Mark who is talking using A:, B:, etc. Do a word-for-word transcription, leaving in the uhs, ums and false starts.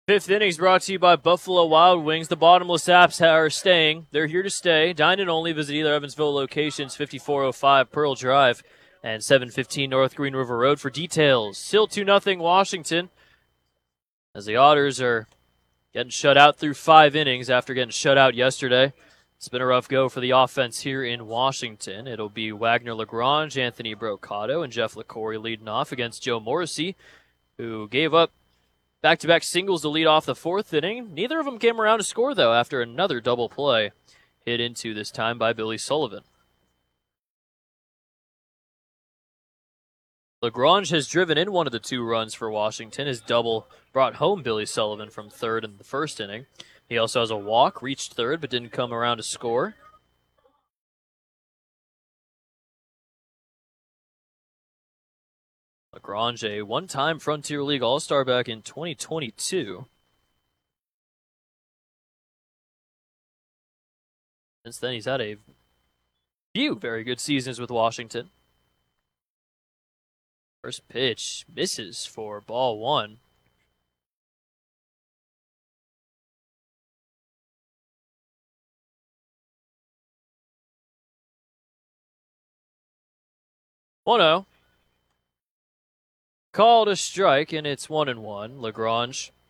A: Fifth innings brought to you by Buffalo Wild Wings. The bottomless apps are staying. They're here to stay. Dine in only. Visit either Evansville locations, fifty-four oh five Pearl Drive and seven fifteen North Green River Road for details. Still two nothing Washington as the Otters are getting shut out through five innings after getting shut out yesterday. It's been a rough go for the offense here in Washington. It'll be Wagner Lagrange, Anthony Brocato, and Jeff LaCory leading off against Joe Morrissey, who gave up back-to-back singles to lead off the fourth inning. Neither of them came around to score, though, after another double play hit into this time by Billy Sullivan. Lagrange has driven in one of the two runs for Washington. His double brought home Billy Sullivan from third in the first inning. He also has a walk, reached third, but didn't come around to score. Lagrange, a one-time Frontier League All-Star back in twenty twenty-two. Since then, he's had a few very good seasons with Washington. First pitch misses for ball one. one oh. Called a strike, and it's one and one. Lagrange